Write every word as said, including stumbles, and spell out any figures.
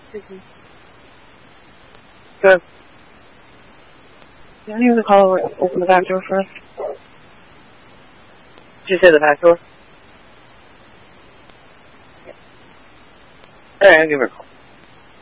Mm-hmm. Good. Can you call over, open the back door for us? Did you say the back door? Alright, I'll give her a call.